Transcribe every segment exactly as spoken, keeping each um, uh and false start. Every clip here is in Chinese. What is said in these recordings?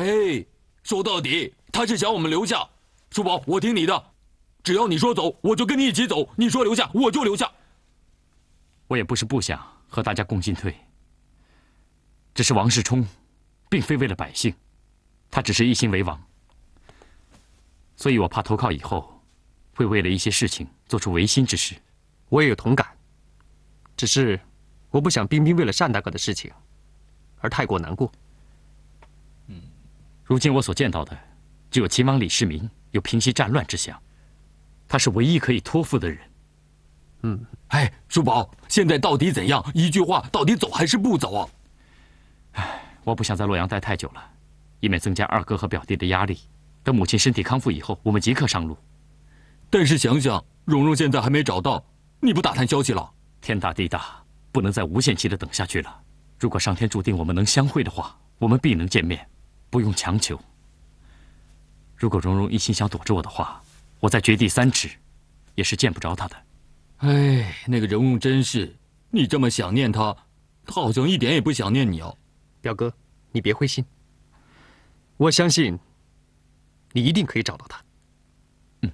哎，说到底，他是想我们留下。叔宝，我听你的，只要你说走，我就跟你一起走；你说留下，我就留下。 我也不是不想和大家共进退，只是王世充，并非为了百姓，他只是一心为王，所以我怕投靠以后，会为了一些事情做出违心之事。 我也有同感，只是我不想冰冰为了单大哥的事情而太过难过。 嗯，如今我所见到的，只有秦王李世民有平息战乱之想，他是唯一可以托付的人。 嗯， 哎，叔宝，现在到底怎样？一句话，到底走还是不走啊？ 唉，我不想在洛阳待太久了，以免增加二哥和表弟的压力。等母亲身体康复以后，我们即刻上路。 但是想想，蓉蓉现在还没找到，你不打探消息了？ 天大地大，不能再无限期的等下去了。如果上天注定我们能相会的话，我们必能见面，不用强求。如果蓉蓉一心想躲着我的话，我在绝地三尺，也是见不着她的。 哎，那个蓉蓉真是，你这么想念她，她好像一点也不想念你哦。 表哥，你别灰心，我相信你一定可以找到她。 嗯。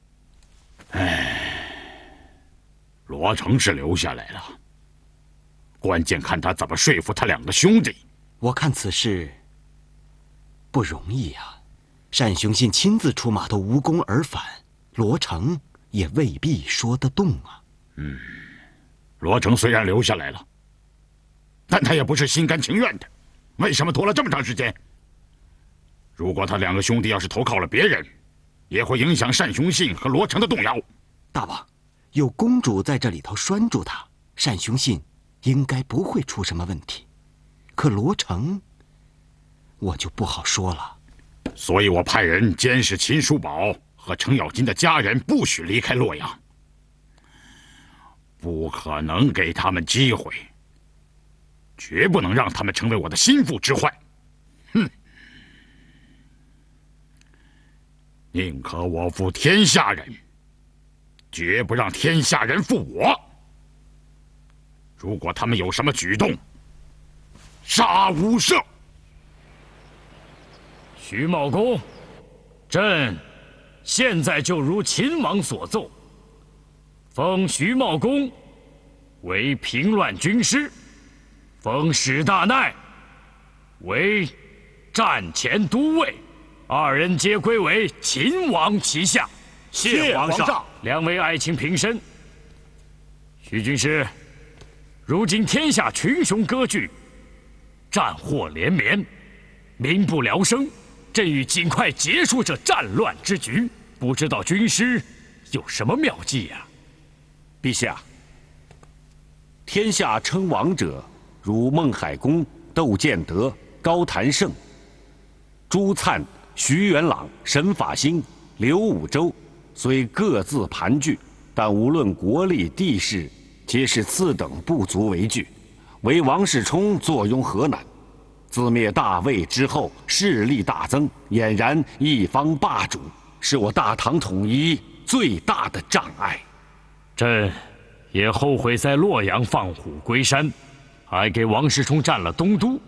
哎，罗成是留下来了，关键看他怎么说服他两个兄弟。 我看此事不容易啊，单雄信亲自出马都无功而返，罗成也未必说得动啊。 嗯，罗成虽然留下来了，但他也不是心甘情愿的。为什么拖了这么长时间？如果他两个兄弟要是投靠了别人，也会影响单雄信和罗成的动摇。 大王，有公主在这里头拴住他，单雄信应该不会出什么问题。可罗成，我就不好说了。 所以我派人监视秦叔宝和程咬金的家人，不许离开洛阳，不可能给他们机会，绝不能让他们成为我的心腹之患。哼！宁可我负天下人，绝不让天下人负我。如果他们有什么举动，杀无赦。 徐茂公，朕现在就如秦王所奏，封徐茂公为平乱军师，封史大奈为战前都尉，二人皆归为秦王旗下。 谢皇上。 两位爱卿平身。徐军师，如今天下群雄割据，战祸连绵，民不聊生。朕欲尽快结束这战乱之局，不知道军师有什么妙计呀？ 陛下，天下称王者，如孟海公、窦建德、高谭胜、朱粲、徐元朗、沈法兴、刘武周，虽各自盘踞，但无论国力地势，皆是次等不足为惧。唯王世充坐拥河南。自灭大魏之后，势力大增，俨然一方霸主，是我大唐统一最大的障碍。 朕也后悔在洛阳放虎归山，还给王世充占了东都。